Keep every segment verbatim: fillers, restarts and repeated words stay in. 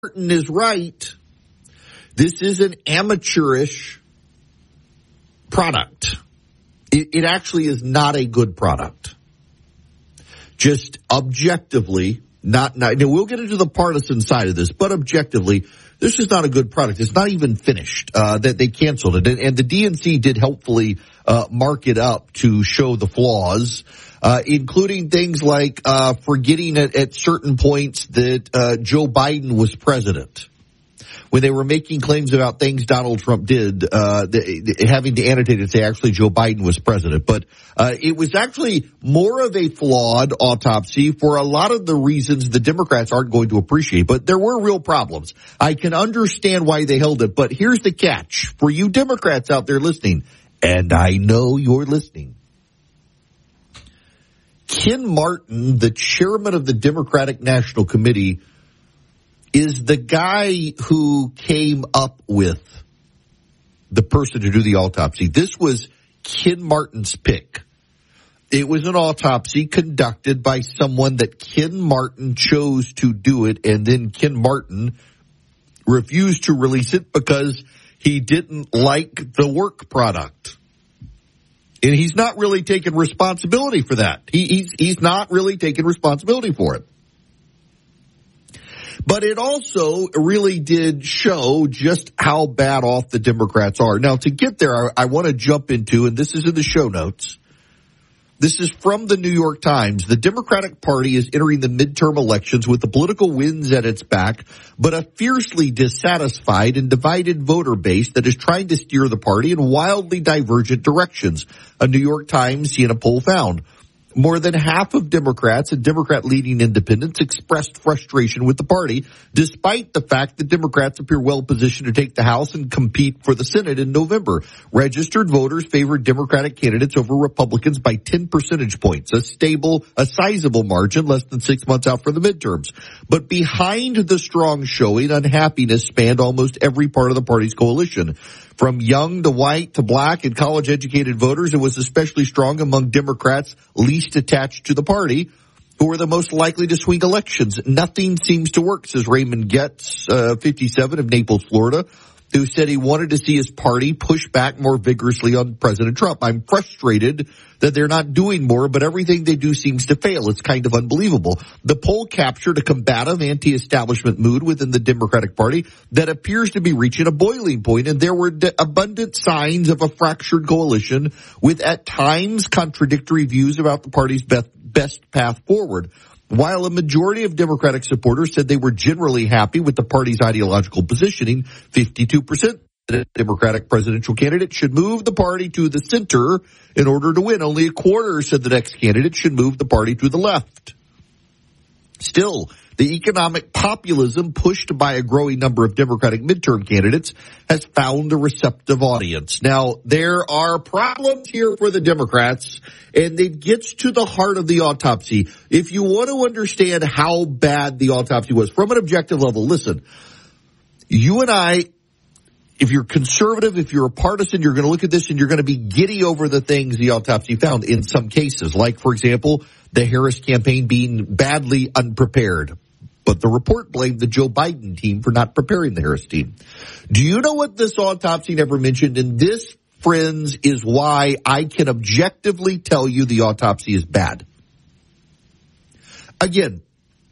Martin is right. This is an amateurish product. It, it actually is not a good product. Just objectively, not, not, now we'll get into the partisan side of this, but objectively, this is not a good product. It's not even finished, uh, that they canceled it. And, and the D N C did helpfully, uh, mark it up to show the flaws, uh, including things like, uh, forgetting at, at certain points that, uh, Joe Biden was president. When they were making claims about things Donald Trump did, uh, the, the, having to annotate and say actually Joe Biden was president. But, uh, it was actually more of a flawed autopsy for a lot of the reasons the Democrats aren't going to appreciate. But there were real problems. I can understand why they held it. But here's the catch for you Democrats out there listening. And I know you're listening. Ken Martin, the chairman of the Democratic National Committee, is the guy who came up with the person to do the autopsy. This was Ken Martin's pick. It was an autopsy conducted by someone that Ken Martin chose to do it, and then Ken Martin refused to release it because he didn't like the work product. And he's not really taking responsibility for that. He, he's, he's not really taking responsibility for it. But it also really did show just how bad off the Democrats are. Now, to get there, I, I want to jump into, and this is in the show notes. This is from the New York Times. The Democratic Party is entering the midterm elections with the political winds at its back, but a fiercely dissatisfied and divided voter base that is trying to steer the party in wildly divergent directions, a New York Times Siena poll found. More than half of Democrats and Democrat-leading independents expressed frustration with the party, despite the fact that Democrats appear well-positioned to take the House and compete for the Senate in November. Registered voters favored Democratic candidates over Republicans by ten percentage points, a stable, a sizable margin less than six months out for the midterms. But behind the strong showing, unhappiness spanned almost every part of the party's coalition. From young to white to black and college-educated voters, it was especially strong among Democrats least attached to the party, who are the most likely to swing elections. Nothing seems to work, says Raymond Getz, uh, fifty-seven of Naples, Florida, who said he wanted to see his party push back more vigorously on President Trump. I'm frustrated that they're not doing more, but everything they do seems to fail. It's kind of unbelievable. The poll captured a combative anti-establishment mood within the Democratic Party that appears to be reaching a boiling point, and there were d- abundant signs of a fractured coalition with at times contradictory views about the party's best, best path forward. While a majority of Democratic supporters said they were generally happy with the party's ideological positioning, fifty-two percent the Democratic presidential candidate should move the party to the center in order to win. Only a quarter said the next candidate should move the party to the left. Still, the economic populism pushed by a growing number of Democratic midterm candidates has found a receptive audience. Now, there are problems here for the Democrats, and it gets to the heart of the autopsy. If you want to understand how bad the autopsy was from an objective level, listen, you and I, if you're conservative, if you're a partisan, you're going to look at this and you're going to be giddy over the things the autopsy found in some cases, like, for example, the Harris campaign being badly unprepared. But the report blamed the Joe Biden team for not preparing the Harris team. Do you know what this autopsy never mentioned? And this, friends, is why I can objectively tell you the autopsy is bad. Again,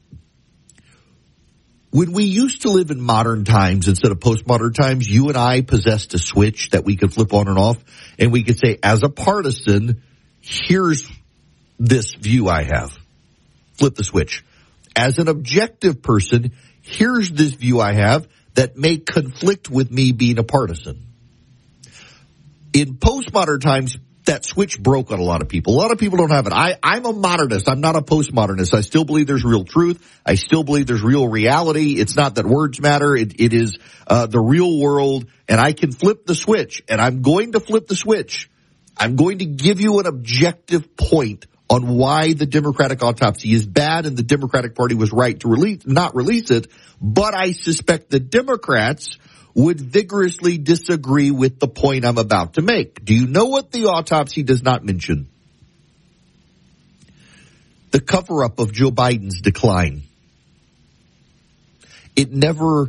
when we used to live in modern times instead of postmodern times, you and I possessed a switch that we could flip on and off, and we could say, as a partisan, here's this view I have. Flip the switch. As an objective person, here's this view I have that may conflict with me being a partisan. In postmodern times, that switch broke on a lot of people. A lot of people don't have it. I, I'm a modernist. I'm not a postmodernist. I still believe there's real truth. I still believe there's real reality. It's not that words matter. It, it is uh, the real world, and I can flip the switch, and I'm going to flip the switch. I'm going to give you an objective point on why the Democratic autopsy is bad and the Democratic Party was right to release, not release it. But I suspect the Democrats would vigorously disagree with the point I'm about to make. Do you know what the autopsy does not mention? The cover-up of Joe Biden's decline. it never